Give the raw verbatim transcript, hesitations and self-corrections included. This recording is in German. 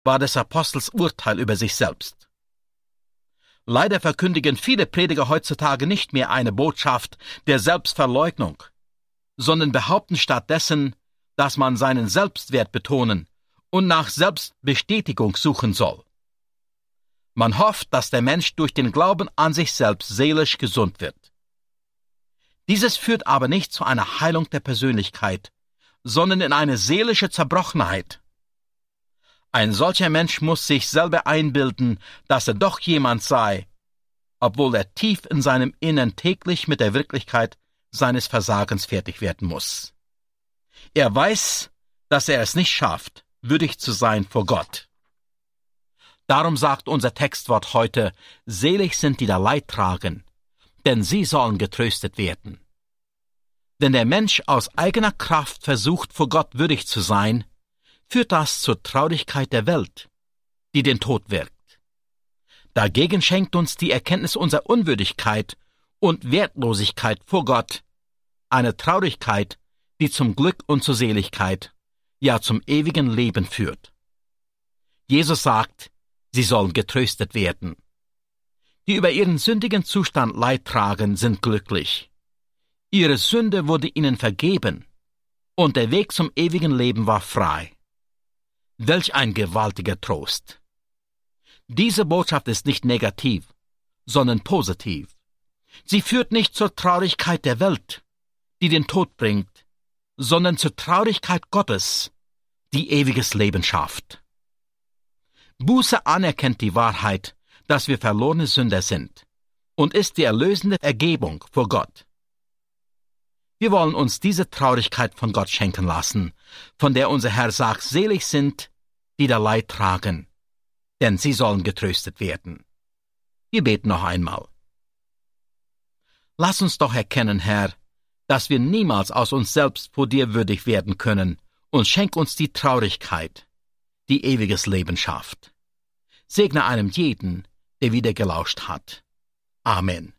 war des Apostels Urteil über sich selbst. Leider verkündigen viele Prediger heutzutage nicht mehr eine Botschaft der Selbstverleugnung, sondern behaupten stattdessen, dass man seinen Selbstwert betonen und nach Selbstbestätigung suchen soll. Man hofft, dass der Mensch durch den Glauben an sich selbst seelisch gesund wird. Dieses führt aber nicht zu einer Heilung der Persönlichkeit, sondern in eine seelische Zerbrochenheit. Ein solcher Mensch muss sich selber einbilden, dass er doch jemand sei, obwohl er tief in seinem Innern täglich mit der Wirklichkeit seines Versagens fertig werden muss. Er weiß, dass er es nicht schafft, würdig zu sein vor Gott. Darum sagt unser Textwort heute, selig sind die da Leid tragen, denn sie sollen getröstet werden. Wenn der Mensch aus eigener Kraft versucht, vor Gott würdig zu sein, führt das zur Traurigkeit der Welt, die den Tod wirkt. Dagegen schenkt uns die Erkenntnis unserer Unwürdigkeit und Wertlosigkeit vor Gott eine Traurigkeit, die zum Glück und zur Seligkeit, ja zum ewigen Leben führt. Jesus sagt, sie sollen getröstet werden. Die über ihren sündigen Zustand Leid tragen, sind glücklich. Ihre Sünde wurde ihnen vergeben, und der Weg zum ewigen Leben war frei. Welch ein gewaltiger Trost! Diese Botschaft ist nicht negativ, sondern positiv. Sie führt nicht zur Traurigkeit der Welt, die den Tod bringt, sondern zur Traurigkeit Gottes, die ewiges Leben schafft. Buße anerkennt die Wahrheit, dass wir verlorene Sünder sind, und ist die erlösende Ergebung vor Gott. Wir wollen uns diese Traurigkeit von Gott schenken lassen, von der unser Herr sagt, selig sind, die da Leid tragen, denn sie sollen getröstet werden. Wir beten noch einmal. Lass uns doch erkennen, Herr, dass wir niemals aus uns selbst vor dir würdig werden können, und schenk uns die Traurigkeit, die ewiges Leben schafft. Segne einem jeden, der wieder gelauscht hat. Amen.